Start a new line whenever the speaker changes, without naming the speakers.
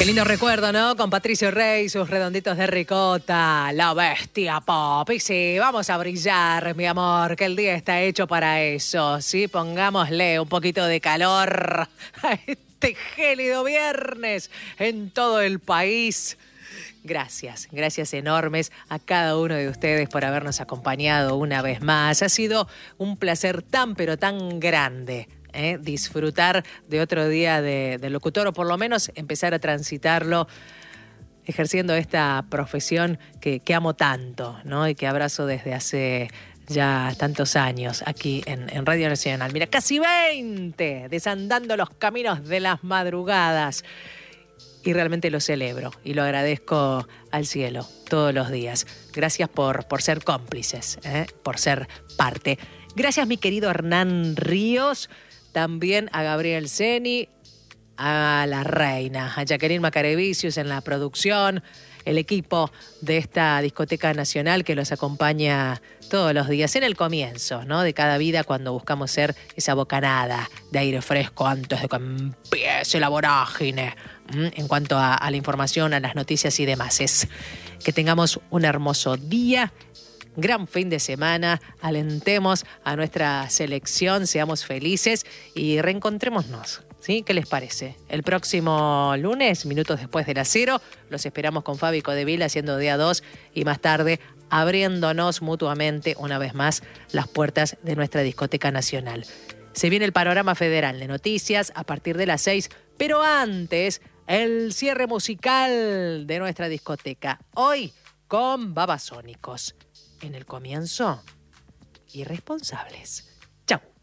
Qué lindo recuerdo, ¿no? Con Patricio Rey, sus redonditos de ricota, la bestia pop. Y sí, vamos a brillar, mi amor, que el día está hecho para eso. Sí, pongámosle un poquito de calor a este gélido viernes en todo el país. Gracias enormes a cada uno de ustedes por habernos acompañado una vez más. Ha sido un placer tan, pero tan grande. Disfrutar de otro día de locutor, o por lo menos empezar a transitarlo ejerciendo esta profesión que amo tanto, ¿no? Y que abrazo desde hace ya tantos años aquí en Radio Nacional. Mira, casi 20 desandando los caminos de las madrugadas. Y realmente lo celebro y lo agradezco al cielo todos los días. Gracias por ser cómplices, por ser parte. Gracias, mi querido Hernán Ríos. También a Gabriel Zeni, a la reina, a Jacqueline Macarevicius en la producción, el equipo de esta discoteca nacional que los acompaña todos los días en el comienzo, ¿no? De cada vida, cuando buscamos ser esa bocanada de aire fresco antes de que empiece la vorágine en cuanto a la información, a las noticias y demás. Que tengamos un hermoso día. Gran fin de semana, alentemos a nuestra selección, seamos felices y reencontrémonos, ¿sí? ¿Qué les parece? El próximo lunes, minutos después de las 0, los esperamos con Fabi Codevila haciendo día 2 y más tarde abriéndonos mutuamente una vez más las puertas de nuestra discoteca nacional. Se viene el panorama federal de noticias a partir de las 6, pero antes el cierre musical de nuestra discoteca. Hoy con Babasónicos. En el comienzo, irresponsables. Chau.